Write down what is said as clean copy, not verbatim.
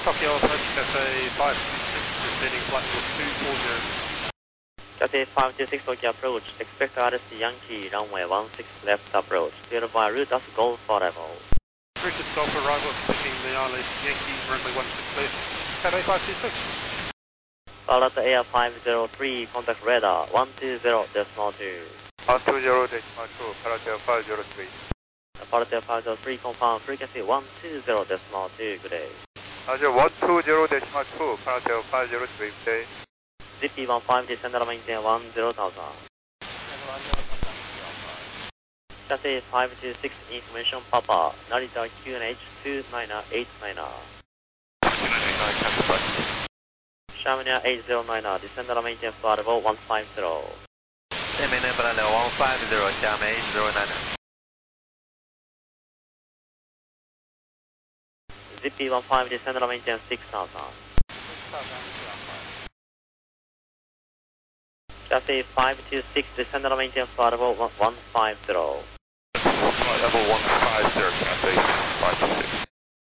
Tokyo approach Cathay 526, proceeding flight to 240. Cathay 526 Tokyo approach, expect RSC Yankee, runway 16 left approach, cleared by route as Golf Forever. Richard Golf arrival, taking the RSC Yankee, runway 16 left, Cathay 526. Pilot Air 503, contact radar 120.2. 120.2, Pilot Air 503. Pilot Air 503, confirm frequency 120.2, good day. Roger, 120.2, Pilot Air 503, good day. ZP15, descend and maintain 10,000. Cathay 526, information Papa, Narita QNH 29890. Shamania 809, descend and maintain flight level 150. Maintain flight level 150, Shamania 809. ZP15, descend and maintain 6,000. Cathay 526, descend and maintain flight level 150. Flight level 150, Cathay 526.